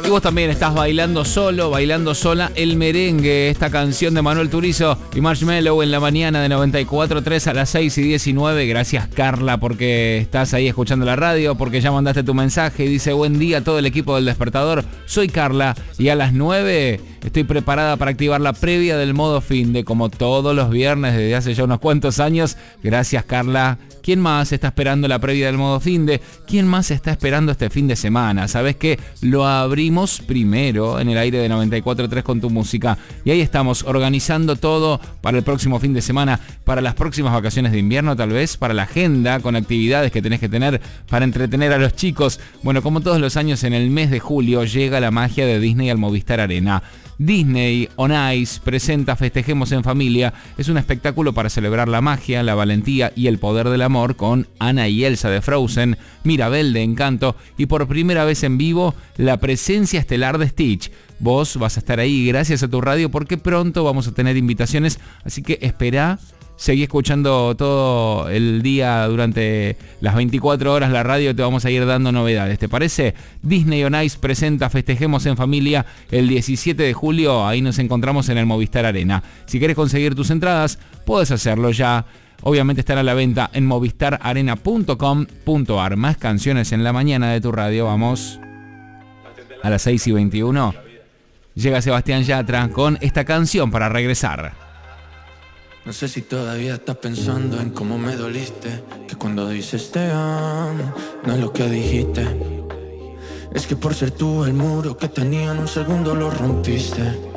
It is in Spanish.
Y vos también estás bailando solo, bailando sola el merengue, esta canción de Manuel Turizo y Marshmello en la mañana de 94.3 a las 6:19. Gracias, Carla, porque estás ahí escuchando la radio, porque ya mandaste tu mensaje y dice: buen día a todo el equipo del Despertador, soy Carla y a las 9 estoy preparada para activar la previa del modo finde, como todos los viernes desde hace ya unos cuantos años. Gracias, Carla. ¿Quién más está esperando la previa del modo finde? ¿Quién más está esperando este fin de semana? ¿Sabés qué? Lo abrimos primero en el aire de 94.3 con tu música. Y ahí estamos organizando todo para el próximo fin de semana, para las próximas vacaciones de invierno tal vez, para la agenda con actividades que tenés que tener para entretener a los chicos. Bueno, como todos los años en el mes de julio llega la magia de Disney al Movistar Arena. Disney on Ice presenta Festejemos en Familia. Es un espectáculo para celebrar la magia, la valentía y el poder del amor con Anna y Elsa de Frozen, Mirabel de Encanto y por primera vez en vivo la presencia estelar de Stitch. Vos vas a estar ahí gracias a tu radio porque pronto vamos a tener invitaciones, así que esperá. Seguí escuchando todo el día durante las 24 horas la radio, te vamos a ir dando novedades, ¿te parece? Disney on Ice presenta Festejemos en Familia el 17 de julio, ahí nos encontramos en el Movistar Arena. Si querés conseguir tus entradas, puedes hacerlo ya. Obviamente estará a la venta en movistararena.com.ar. Más canciones en la mañana de tu radio, vamos. A las 6:21 llega Sebastián Yatra con esta canción para regresar. No sé si todavía estás pensando en cómo me doliste, que cuando dices te amo, no es lo que dijiste. Es que por ser tú el muro que tenía en un segundo lo rompiste.